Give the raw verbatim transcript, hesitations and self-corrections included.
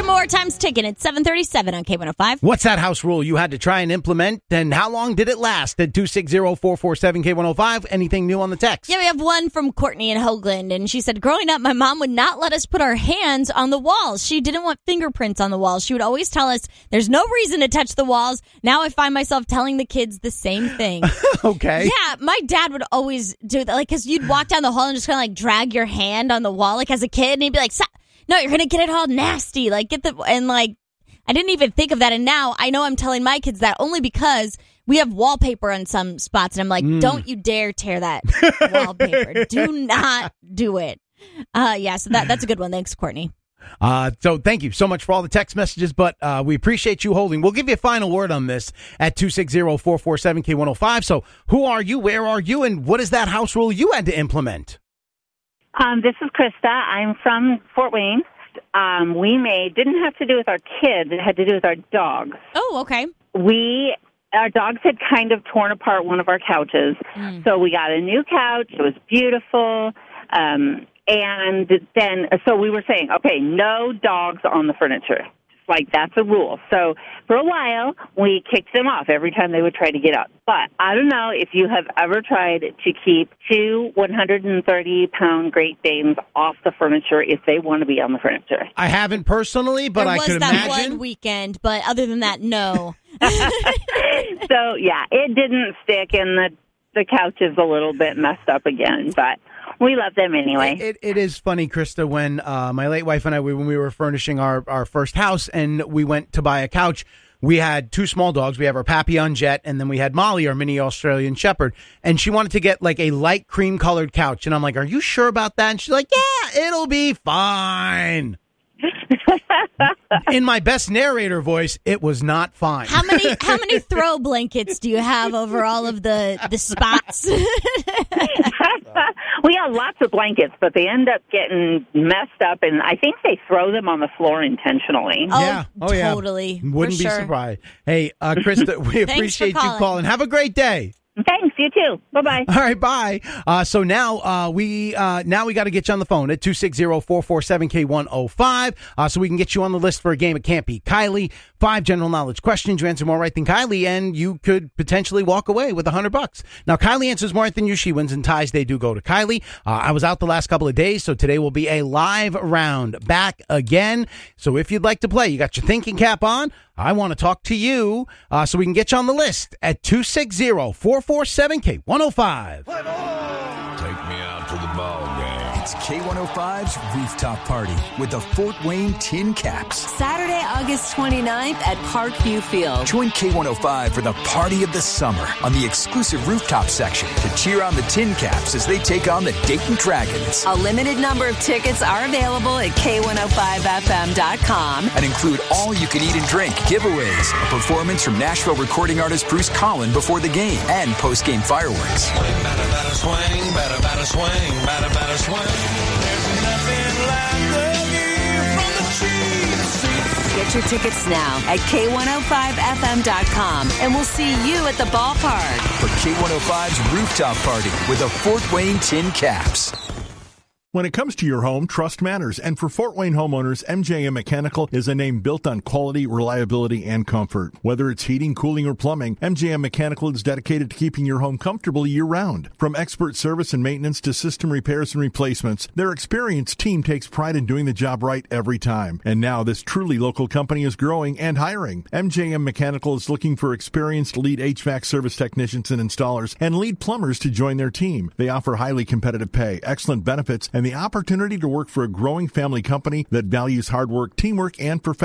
Christa Moore times ticking at seven thirty-seven on K one oh five. What's that house rule you had to try and implement, and how long did it last? At two six zero, four four seven, K one oh five. Anything new on the text? Yeah, we have one from Courtney in Hoagland, and she said, growing up, my mom would not let us put our hands on the walls. She didn't want fingerprints on the walls. She would always tell us there's no reason to touch the walls. Now I find myself telling the kids the same thing. Okay. Yeah, my dad would always do that, like, because you'd walk down the hall and just kind of like drag your hand on the wall, like as a kid, and he'd be like, no, you're going to get it all nasty. Like, get the, and like, I didn't even think of that. And now I know I'm telling my kids that only because we have wallpaper on some spots. And I'm like, mm. don't you dare tear that wallpaper. Do not do it. Uh, yeah, so that that's a good one. Thanks, Courtney. Uh, so thank you so much for all the text messages, but uh, we appreciate you holding. We'll give you a final word on this at two six zero, four four seven, K one oh five. So who are you? Where are you? And what is that house rule you had to implement? Um, this is Krista. I'm from Fort Wayne. Um, we made, didn't have to do with our kids. It had to do with our dogs. Oh, okay. We, our dogs had kind of torn apart one of our couches. Mm. So we got a new couch. It was beautiful. Um, and then, so we were saying, okay, no dogs on the furniture. Like, that's a rule. So for a while, we kicked them off every time they would try to get up. But I don't know if you have ever tried to keep two one hundred thirty pound Great Danes off the furniture if they want to be on the furniture. I haven't personally, but there I could imagine. There was that one weekend, but other than that, no. So, yeah, it didn't stick, and the, the couch is a little bit messed up again, but we love them anyway. It, it, it is funny, Krista, when uh, my late wife and I, we, when we were furnishing our, our first house and we went to buy a couch, we had two small dogs. We have our Papillon Jet, and then we had Molly, our mini Australian Shepherd. And she wanted to get like a light cream-colored couch. And I'm like, are you sure about that? And she's like, yeah, it'll be fine. In my best narrator voice, it was not fine. How many how many throw blankets do you have over all of the, the spots? We have lots of blankets, but they end up getting messed up, and I think they throw them on the floor intentionally. Oh, yeah. Oh, yeah. Totally. Wouldn't For be sure. surprised. Hey, uh, Krista, we appreciate you calling. calling. Have a great day. Thanks, you too. Bye-bye. All right, bye. Uh, so now uh, we uh, now we got to get you on the phone at two six zero, four four seven, K one oh five uh, so we can get you on the list for a game. It can't be Kylie. Five general knowledge questions. You answer more right than Kylie, and you could potentially walk away with a hundred bucks. Now, Kylie answers more right than you. She wins, and ties, they do go to Kylie. Uh, I was out the last couple of days, so today will be a live round back again. So if you'd like to play, you got your thinking cap on. I want to talk to you uh, so we can get you on the list at two six zero, four four seven, K one oh five. Take me out to the ball game. It's K one oh five's Rooftop Party with the Fort Wayne Tin Caps. Saturday, August twenty-ninth at Parkview Field. Join K one oh five for the party of the summer on the exclusive rooftop section to cheer on the Tin Caps as they take on the Dayton Dragons. A limited number of tickets are available at K one oh five F M dot com. And include all you can eat and drink giveaways, a performance from Nashville recording artist Bruce Collin before the game, and post-game fireworks. Swing, batter, batter, swing, batter, batter, swing, batter, batter, swing. There's nothing like the view from the cheese. Get your tickets now at K one oh five F M dot com, and we'll see you at the ballpark. For K one oh five's Rooftop Party with the Fort Wayne Tin Caps. When it comes to your home, trust matters. And for Fort Wayne homeowners, M J M Mechanical is a name built on quality, reliability, and comfort. Whether it's heating, cooling, or plumbing, M J M Mechanical is dedicated to keeping your home comfortable year-round. From expert service and maintenance to system repairs and replacements, their experienced team takes pride in doing the job right every time. And now this truly local company is growing and hiring. M J M Mechanical is looking for experienced lead H V A C service technicians and installers and lead plumbers to join their team. They offer highly competitive pay, excellent benefits, and the opportunity to work for a growing family company that values hard work, teamwork, and professionalism.